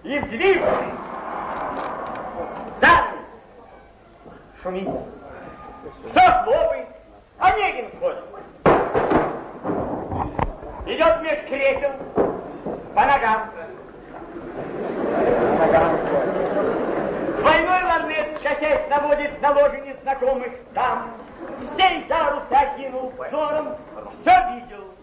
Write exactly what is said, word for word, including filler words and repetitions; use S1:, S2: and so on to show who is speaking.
S1: и взвив. Занавес. Шумит. Захлопай. Онегин входит. Идет меж кресел. По ногам. Двойной ларнет, косясь, наводит на ложе незнакомых дам. Все ярусы окинул взором, все видел.